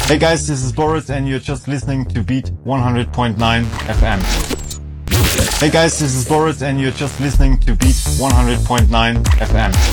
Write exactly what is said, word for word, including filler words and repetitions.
Hey guys, this is Boris and you're just listening to Beat one hundred point nine F M. Hey guys, this is Boris and you're just listening to Beat one hundred point nine F M.